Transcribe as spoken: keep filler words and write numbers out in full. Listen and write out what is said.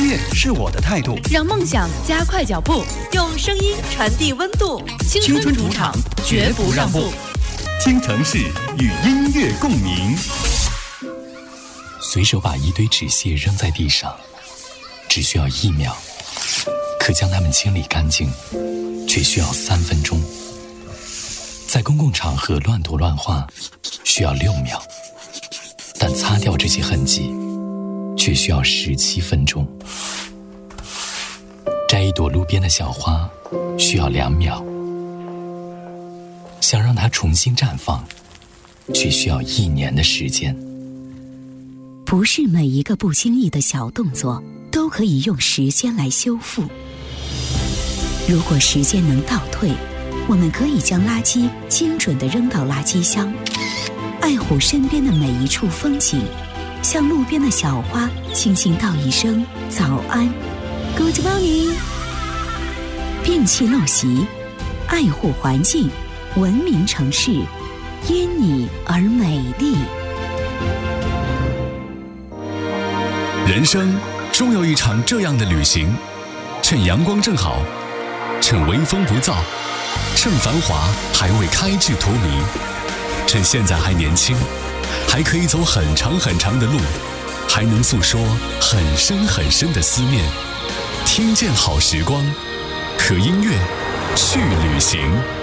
乐是我的态度， 让梦想加快脚步， 用声音传递温度。 青春主场，绝不让步。 听城市与音乐共鸣。 随手把一堆纸屑扔在地上，只需要一秒；可将它们清理干净，却需要三分钟。在公共场合乱涂乱画，需要六秒；但擦掉这些痕迹，却需要十七分钟。摘一朵路边的小花，需要两秒；想让它重新绽放，却需要一年的时间。 不是每一个不经意的小动作都可以用时间来修复。如果时间能倒退，我们可以将垃圾精准地扔到垃圾箱，爱护身边的每一处风景，向路边的小花轻轻道一声早安 Good morning。 摒弃陋习，爱护环境，文明城市因你而美丽。 人生终有一场这样的旅行，趁阳光正好，趁微风不燥，趁繁华还未开至荼蘼，趁现在还年轻，还可以走很长很长的路，还能诉说很深很深的思念。听见好时光，和音乐去旅行。